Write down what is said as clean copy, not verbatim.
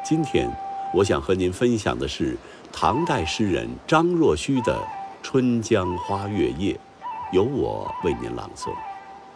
今天我想和您分享的是唐代诗人张若虚的《春江花月夜》，由我为您朗诵。